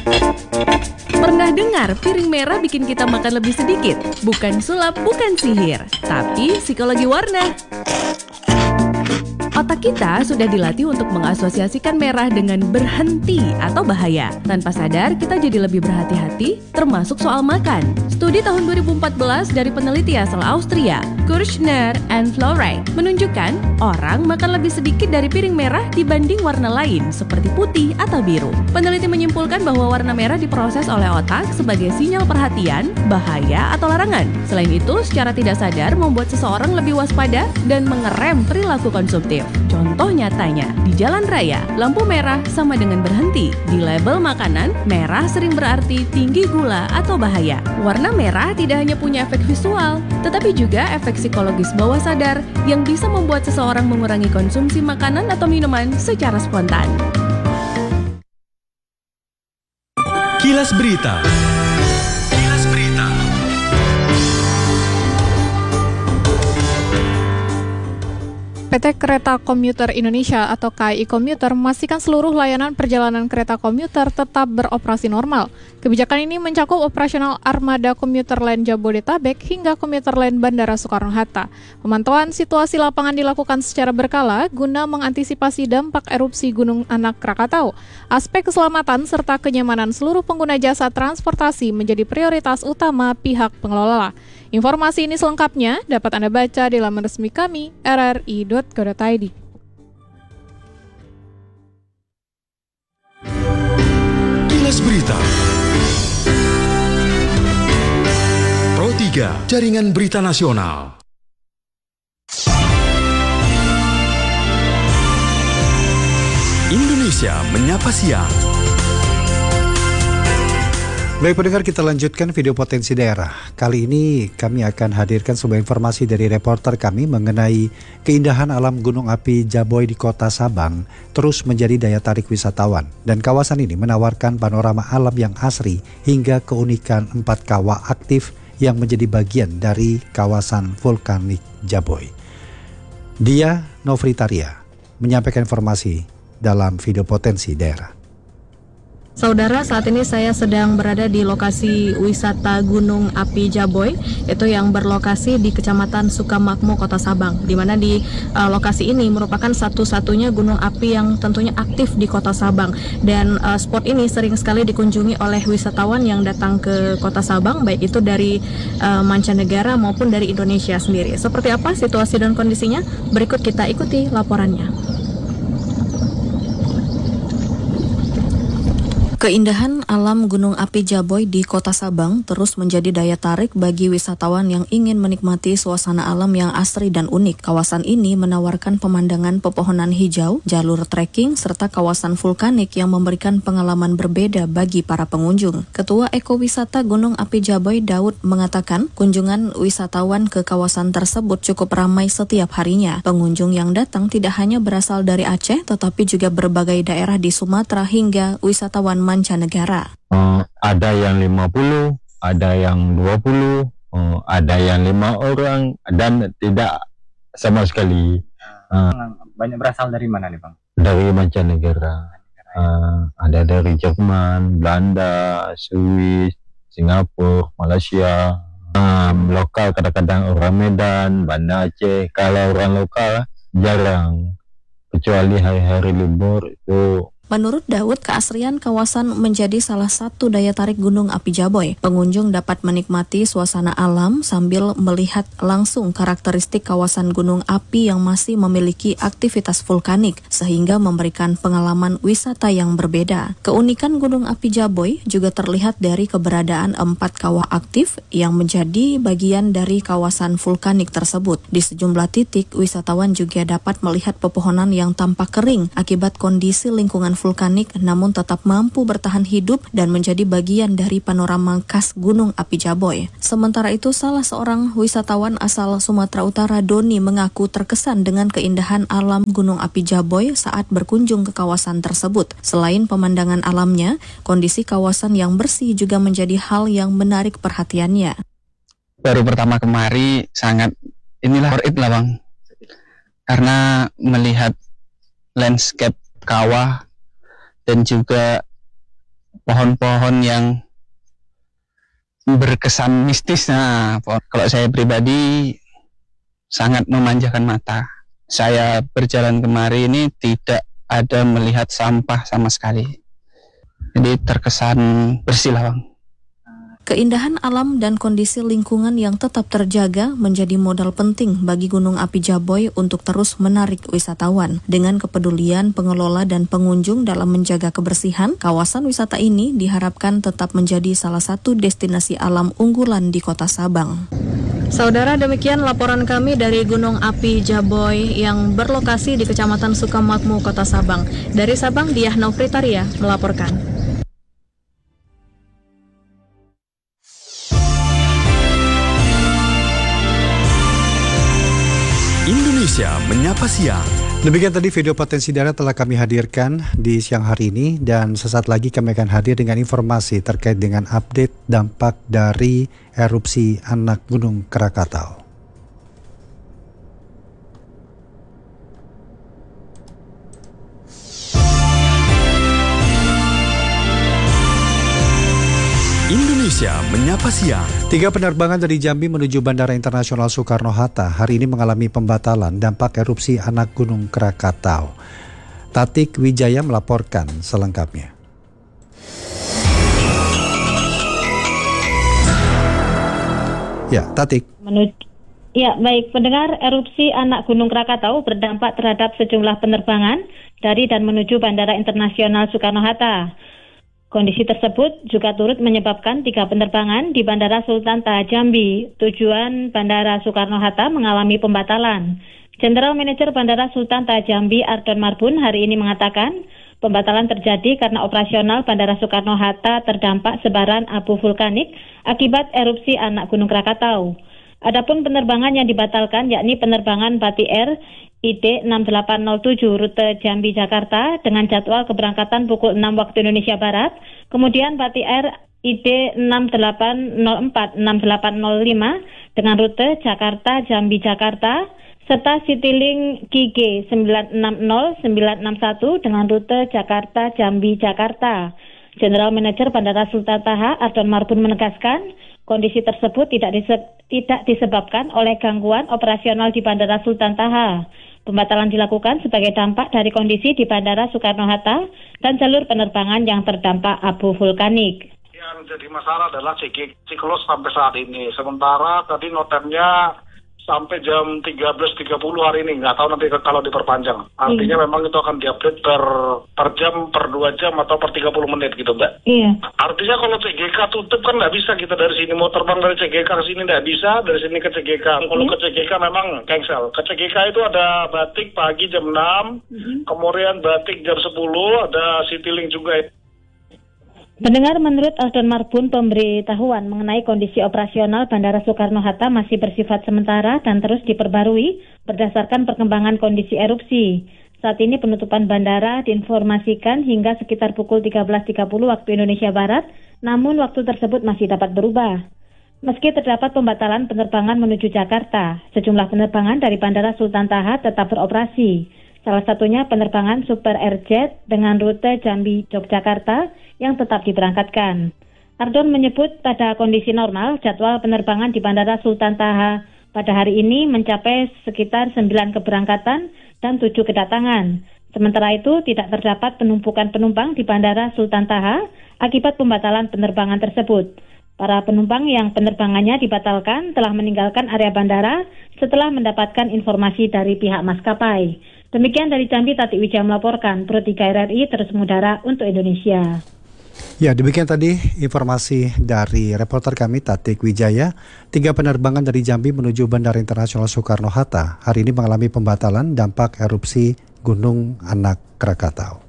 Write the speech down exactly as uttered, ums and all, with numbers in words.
Pernah dengar piring merah bikin kita makan lebih sedikit? Bukan sulap, bukan sihir, tapi psikologi warna. Otak kita sudah dilatih untuk mengasosiasikan merah dengan berhenti atau bahaya. Tanpa sadar, kita jadi lebih berhati-hati, termasuk soal makan. Studi tahun dua ribu empat belas dari peneliti asal Austria, Kirschner and Florey, menunjukkan orang makan lebih sedikit dari piring merah dibanding warna lain, seperti putih atau biru. Peneliti menyimpulkan bahwa warna merah diproses oleh otak sebagai sinyal perhatian, bahaya, atau larangan. Selain itu, secara tidak sadar membuat seseorang lebih waspada dan mengerem perilaku konsumtif. Contoh nyatanya, di jalan raya, lampu merah sama dengan berhenti. Di label makanan, merah sering berarti tinggi gula atau bahaya. Warna merah tidak hanya punya efek visual, tetapi juga efek psikologis bawah sadar yang bisa membuat seseorang mengurangi konsumsi makanan atau minuman secara spontan. Kilas Berita. Kilas Berita. P T Kereta Komuter Indonesia atau K A I Komuter memastikan seluruh layanan perjalanan kereta komuter tetap beroperasi normal. Kebijakan ini mencakup operasional armada komuter lain Jabodetabek hingga komuter lain Bandara Soekarno-Hatta. Pemantauan situasi lapangan dilakukan secara berkala guna mengantisipasi dampak erupsi Gunung Anak Krakatau. Aspek keselamatan serta kenyamanan seluruh pengguna jasa transportasi menjadi prioritas utama pihak pengelola. Informasi ini selengkapnya dapat Anda baca di laman resmi kami r r i dot co dot i d. Kilas Berita. Pro tiga, Jaringan Berita Nasional. Indonesia Menyapa Siang. Baik pendengar, kita lanjutkan video potensi daerah. Kali ini kami akan hadirkan sebuah informasi dari reporter kami mengenai keindahan alam Gunung Api Jaboy di Kota Sabang terus menjadi daya tarik wisatawan. Dan kawasan ini menawarkan panorama alam yang asri hingga keunikan empat kawah aktif yang menjadi bagian dari kawasan vulkanik Jaboy. Dia Novritaria menyampaikan informasi dalam video potensi daerah. Saudara, saat ini saya sedang berada di lokasi wisata Gunung Api Jaboy, itu yang berlokasi di Kecamatan Sukamakmur, Kota Sabang, di mana di uh, lokasi ini merupakan satu-satunya gunung api yang tentunya aktif di Kota Sabang. Dan uh, spot ini sering sekali dikunjungi oleh wisatawan yang datang ke Kota Sabang, baik itu dari uh, mancanegara maupun dari Indonesia sendiri. Seperti apa situasi dan kondisinya? Berikut kita ikuti laporannya. Keindahan alam Gunung Api Jaboy di Kota Sabang terus menjadi daya tarik bagi wisatawan yang ingin menikmati suasana alam yang asri dan unik. Kawasan ini menawarkan pemandangan pepohonan hijau, jalur trekking, serta kawasan vulkanik yang memberikan pengalaman berbeda bagi para pengunjung. Ketua Ekowisata Gunung Api Jaboy, Daud, mengatakan kunjungan wisatawan ke kawasan tersebut cukup ramai setiap harinya. Pengunjung yang datang tidak hanya berasal dari Aceh, tetapi juga berbagai daerah di Sumatera hingga wisatawan mancanegara. Uh, ada yang lima puluh, ada yang dua puluh, uh, ada yang lima orang, dan tidak sama sekali. Uh, Banyak berasal dari mana nih, Bang? Dari mancanegara. Uh, ada dari Jerman, Belanda, Swiss, Singapura, Malaysia. Um, lokal kadang-kadang orang Medan, Banda Aceh. Kalau orang lokal jarang, kecuali hari-hari libur itu. Menurut Daud, keasrian kawasan menjadi salah satu daya tarik Gunung Api Jaboy. Pengunjung dapat menikmati suasana alam sambil melihat langsung karakteristik kawasan gunung api yang masih memiliki aktivitas vulkanik, sehingga memberikan pengalaman wisata yang berbeda. Keunikan Gunung Api Jaboy juga terlihat dari keberadaan empat kawah aktif yang menjadi bagian dari kawasan vulkanik tersebut. Di sejumlah titik, wisatawan juga dapat melihat pepohonan yang tampak kering akibat kondisi lingkungan vulkanik, namun tetap mampu bertahan hidup dan menjadi bagian dari panorama khas Gunung Api Jaboy. Sementara itu, salah seorang wisatawan asal Sumatera Utara, Doni, mengaku terkesan dengan keindahan alam Gunung Api Jaboy saat berkunjung ke kawasan tersebut. Selain pemandangan alamnya, kondisi kawasan yang bersih juga menjadi hal yang menarik perhatiannya. Baru pertama kemari sangat inilah worth it lah, Bang. Karena melihat landscape kawah dan juga pohon-pohon yang berkesan mistis. Nah, kalau saya pribadi sangat memanjakan mata. Saya berjalan kemari ini tidak ada melihat sampah sama sekali. Jadi terkesan bersih lah, Bang. Keindahan alam dan kondisi lingkungan yang tetap terjaga menjadi modal penting bagi Gunung Api Jaboy untuk terus menarik wisatawan. Dengan kepedulian pengelola dan pengunjung dalam menjaga kebersihan, kawasan wisata ini diharapkan tetap menjadi salah satu destinasi alam unggulan di Kota Sabang. Saudara, demikian laporan kami dari Gunung Api Jaboy yang berlokasi di Kecamatan Sukamakmur, Kota Sabang. Dari Sabang, Diah Novitaria melaporkan. Indonesia Menyapa Siang. Demikian tadi video potensi daerah telah kami hadirkan di siang hari ini, dan sesaat lagi kami akan hadir dengan informasi terkait dengan update dampak dari erupsi anak Gunung Krakatau. Indonesia Menyapa Siang. Tiga penerbangan dari Jambi menuju Bandara Internasional Soekarno-Hatta hari ini mengalami pembatalan dampak erupsi anak Gunung Krakatau. Tatik Wijaya melaporkan selengkapnya. Ya, Tatik. Menuju, ya, baik. Pendengar, erupsi anak Gunung Krakatau berdampak terhadap sejumlah penerbangan dari dan menuju Bandara Internasional Soekarno-Hatta. Kondisi tersebut juga turut menyebabkan tiga penerbangan di Bandara Sultan Taha Jambi, tujuan Bandara Soekarno-Hatta mengalami pembatalan. General Manager Bandara Sultan Taha Jambi, Ardon Marbun, hari ini mengatakan pembatalan terjadi karena operasional Bandara Soekarno-Hatta terdampak sebaran abu vulkanik akibat erupsi anak Gunung Krakatau. Adapun penerbangan yang dibatalkan yakni penerbangan Batik Air I D enam delapan nol tujuh rute Jambi-Jakarta dengan jadwal keberangkatan pukul enam waktu Indonesia Barat, kemudian Batik Air I D enam delapan nol empat enam delapan nol lima dengan rute Jakarta-Jambi-Jakarta, serta Citylink Q G sembilan enam nol sembilan enam satu dengan rute Jakarta-Jambi-Jakarta. General Manager Bandara Sultan Taha, Ardon Marbun, menegaskan kondisi tersebut tidak, dise- tidak disebabkan oleh gangguan operasional di Bandara Sultan Taha. Pembatalan dilakukan sebagai dampak dari kondisi di Bandara Soekarno-Hatta dan jalur penerbangan yang terdampak abu vulkanik. Yang jadi masalah adalah siklus sampai saat ini. Sementara tadi notemnya sampai jam tiga belas tiga puluh hari ini, nggak tahu nanti kalau diperpanjang. Artinya iya. Memang itu akan diupdate per per jam, per dua jam atau per tiga puluh menit gitu, Mbak. Iya. Artinya kalau C G K tutup kan nggak bisa kita dari sini mau terbang dari C G K ke sini nggak bisa, dari sini ke C G K. Kalau iya. ke C G K memang cancel. Ke C G K itu ada Batik pagi jam enam, mm-hmm. kemudian Batik jam sepuluh, ada Citylink juga. Pendengar, menurut Ardon Marbun, pemberitahuan mengenai kondisi operasional Bandara Soekarno-Hatta masih bersifat sementara dan terus diperbarui berdasarkan perkembangan kondisi erupsi. Saat ini penutupan bandara diinformasikan hingga sekitar pukul tiga belas tiga puluh waktu Indonesia Barat, namun waktu tersebut masih dapat berubah. Meski terdapat pembatalan penerbangan menuju Jakarta, sejumlah penerbangan dari Bandara Sultan Taha tetap beroperasi. Salah satunya penerbangan Super Airjet dengan rute Jambi-Yogyakarta yang tetap diberangkatkan. Ardon menyebut pada kondisi normal, jadwal penerbangan di Bandara Sultan Taha pada hari ini mencapai sekitar sembilan keberangkatan dan tujuh kedatangan. Sementara itu, tidak terdapat penumpukan penumpang di Bandara Sultan Taha akibat pembatalan penerbangan tersebut. Para penumpang yang penerbangannya dibatalkan telah meninggalkan area bandara setelah mendapatkan informasi dari pihak maskapai. Demikian dari Jambi, Tatik Wijaya melaporkan. Pro tiga R R I terus mengudara untuk Indonesia. Ya, demikian tadi informasi dari reporter kami Tatik Wijaya. Tiga penerbangan dari Jambi menuju Bandara Internasional Soekarno-Hatta hari ini mengalami pembatalan dampak erupsi Gunung Anak Krakatau.